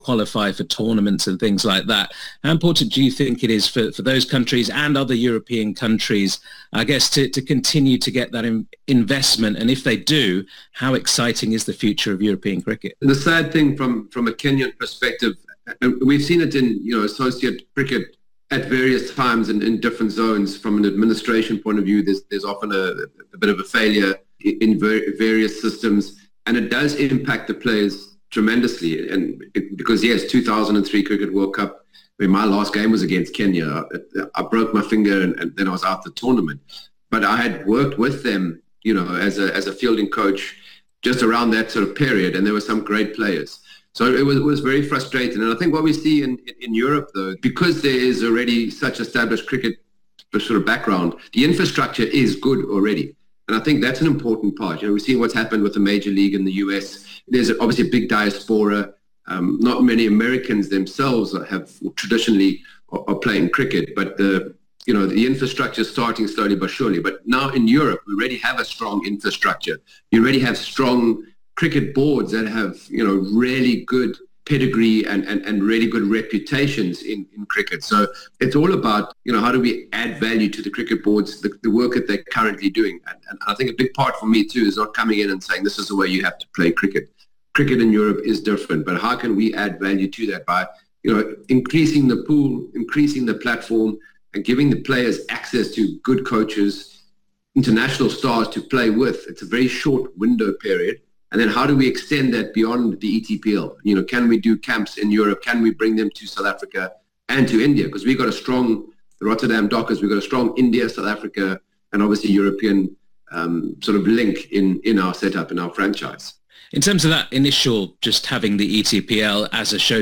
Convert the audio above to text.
qualify for tournaments and things like that. How important do you think it is for those countries and other European countries, I guess, to continue to get that investment? And if they do, how exciting is the future of European cricket? The sad thing from a Kenyan perspective, we've seen it in associate cricket at various times and in different zones. From an administration point of view, there's often a bit of a failure in various systems, and it does impact the players tremendously. And because, yes, 2003 Cricket World Cup, my last game was against Kenya. I broke my finger and then I was out the tournament. But I had worked with them, as a fielding coach just around that sort of period, and there were some great players. So it was very frustrating. And I think what we see in Europe, though, because there is already such established cricket sort of background, the infrastructure is good already. And I think that's an important part. We've seen what's happened with the major league in the US. There's obviously a big diaspora. Not many Americans themselves have traditionally are playing cricket, but the infrastructure is starting slowly but surely. But now in Europe, we already have a strong infrastructure. You already have strong cricket boards that have, really good pedigree and really good reputations in cricket. So it's all about, how do we add value to the cricket boards, the work that they're currently doing. And I think a big part for me too is not coming in and saying this is the way you have to play cricket. Cricket in Europe is different, but how can we add value to that by, increasing the pool, increasing the platform, and giving the players access to good coaches, international stars to play with. It's a very short window period. And then how do we extend that beyond the ETPL? Can we do camps in Europe? Can we bring them to South Africa and to India? Because we've got a strong, the Rotterdam Dockers, we've got a strong India, South Africa, and obviously European sort of link in our setup, in our franchise. In terms of that initial, just having the ETPL as a show